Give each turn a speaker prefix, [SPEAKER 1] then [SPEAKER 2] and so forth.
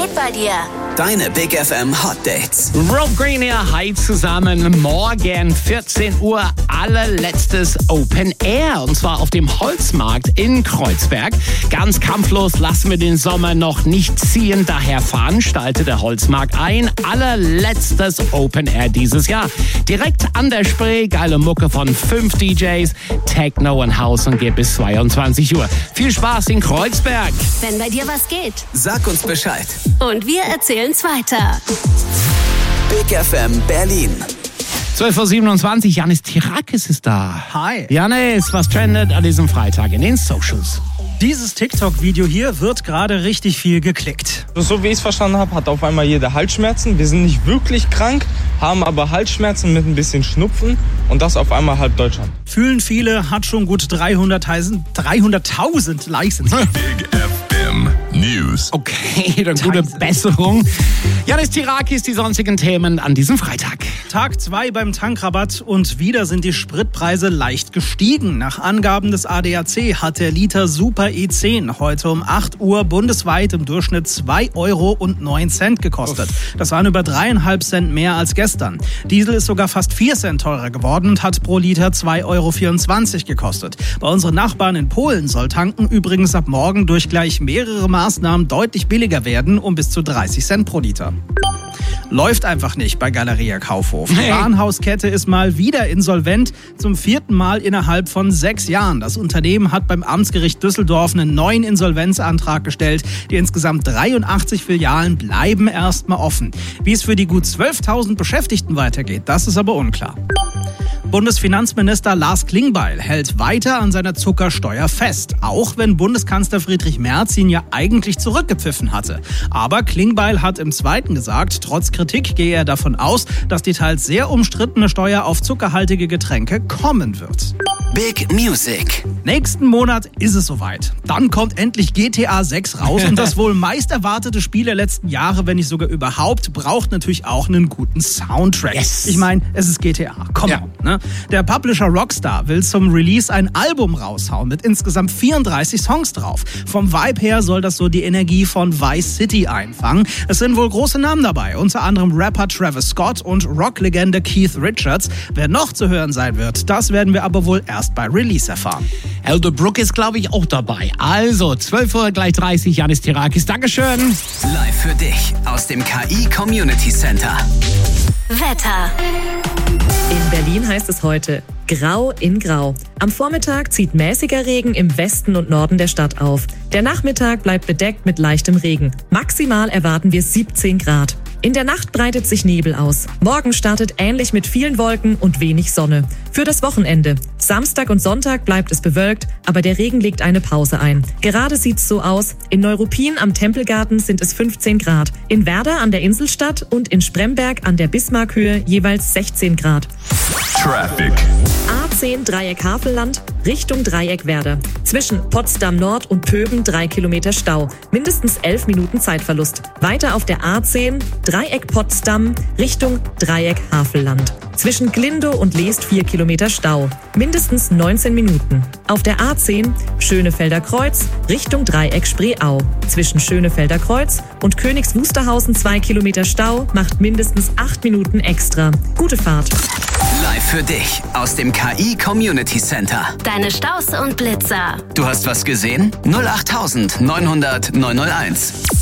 [SPEAKER 1] geht bei dir?
[SPEAKER 2] Deine Big FM Hot Dates.
[SPEAKER 3] Rob Green hier, hi zusammen. Morgen 14 Uhr, allerletztes Open Air. Und zwar auf dem Holzmarkt in Kreuzberg. Ganz kampflos lassen wir den Sommer noch nicht ziehen. Daher veranstaltet der Holzmarkt ein allerletztes Open Air dieses Jahr. Direkt an der Spree, geile Mucke von 5 DJs, Techno und House und geht bis 22 Uhr. Viel Spaß in Kreuzberg.
[SPEAKER 1] Wenn bei dir was geht.
[SPEAKER 2] Sag uns Bescheid.
[SPEAKER 1] Und wir erzählen's weiter.
[SPEAKER 2] Big FM Berlin.
[SPEAKER 3] 12.27 Uhr, Janis Tirakis ist da.
[SPEAKER 4] Hi.
[SPEAKER 3] Janis, was trendet an diesem Freitag in den Socials?
[SPEAKER 4] Dieses TikTok-Video hier wird gerade richtig viel geklickt.
[SPEAKER 5] So wie ich es verstanden habe, hat auf einmal jeder Halsschmerzen. Wir sind nicht wirklich krank, haben aber Halsschmerzen mit ein bisschen Schnupfen und das auf einmal halb Deutschland.
[SPEAKER 4] Fühlen viele, hat schon gut 300.000 Likes.
[SPEAKER 6] Big FM News.
[SPEAKER 3] Okay, dann gute Besserung. Janis Tirakis, die sonstigen Themen an diesem Freitag.
[SPEAKER 4] Tag 2 beim Tankrabatt und wieder sind die Spritpreise leicht gestiegen. Nach Angaben des ADAC hat der Liter Super E10 heute um 8 Uhr bundesweit im Durchschnitt 2,09 € gekostet. Das waren über 3,5 Cent mehr als gestern. Diesel ist sogar fast 4 Cent teurer geworden und hat pro Liter 2,24 € gekostet. Bei unseren Nachbarn in Polen soll Tanken übrigens ab morgen durch gleich mehrere Maßnahmen deutlich billiger werden, um bis zu 30 Cent pro Liter. Läuft einfach nicht bei Galeria Kaufhof. Die Warenhauskette ist mal wieder insolvent, zum 4. Mal innerhalb von 6 Jahren. Das Unternehmen hat beim Amtsgericht Düsseldorf einen neuen Insolvenzantrag gestellt. Die insgesamt 83 Filialen bleiben erstmal offen. Wie es für die gut 12.000 Beschäftigten weitergeht, das ist aber unklar. Bundesfinanzminister Lars Klingbeil hält weiter an seiner Zuckersteuer fest, auch wenn Bundeskanzler Friedrich Merz ihn ja eigentlich zurückgepfiffen hatte. Aber Klingbeil hat im Zweiten gesagt, trotz Kritik gehe er davon aus, dass die teils sehr umstrittene Steuer auf zuckerhaltige Getränke kommen wird.
[SPEAKER 2] Big Music.
[SPEAKER 4] Nächsten Monat ist es soweit. Dann kommt endlich GTA 6 raus und das wohl meist erwartete Spiel der letzten Jahre, wenn nicht sogar überhaupt, braucht natürlich auch einen guten Soundtrack.
[SPEAKER 3] Yes.
[SPEAKER 4] Ich meine, es ist GTA. Come on, ne? Der Publisher Rockstar will zum Release ein Album raushauen mit insgesamt 34 Songs drauf. Vom Vibe her soll das so die Energie von Vice City einfangen. Es sind wohl große Namen dabei, unter anderem Rapper Travis Scott und Rocklegende Keith Richards. Wer noch zu hören sein wird, das werden wir aber wohl erst bei Release erfahren.
[SPEAKER 3] Elderbrook ist, glaube ich, auch dabei. Also, 12 Uhr gleich 30, Janis Tirakis. Dankeschön.
[SPEAKER 2] Live für dich aus dem KI Community Center.
[SPEAKER 1] Wetter.
[SPEAKER 7] In Berlin heißt es heute grau in grau. Am Vormittag zieht mäßiger Regen im Westen und Norden der Stadt auf. Der Nachmittag bleibt bedeckt mit leichtem Regen. Maximal erwarten wir 17 Grad. In der Nacht breitet sich Nebel aus. Morgen startet ähnlich mit vielen Wolken und wenig Sonne. Für das Wochenende. Samstag und Sonntag bleibt es bewölkt, aber der Regen legt eine Pause ein. Gerade sieht's so aus. In Neuruppin am Tempelgarten sind es 15 Grad. In Werder an der Inselstadt und in Spremberg an der Bismarckhöhe jeweils 16 Grad.
[SPEAKER 6] Traffic.
[SPEAKER 7] A10 Dreieck Havelland, Richtung Dreieck Werder. Zwischen Potsdam Nord und Pöben 3 Kilometer Stau. Mindestens 11 Minuten Zeitverlust. Weiter auf der A10 Dreieck Potsdam, Richtung Dreieck Havelland. Zwischen Glindow und Leest 4 Kilometer Stau. Mindestens 19 Minuten. Auf der A10 Schönefelder Kreuz, Richtung Dreieck Spreeau. Zwischen Schönefelder Kreuz und Königs Wusterhausen 2 Kilometer Stau macht mindestens 8 Minuten extra. Gute Fahrt.
[SPEAKER 2] Live für dich aus dem KI Community Center.
[SPEAKER 1] Deine Staus und Blitzer.
[SPEAKER 2] Du hast was gesehen? 08900 901.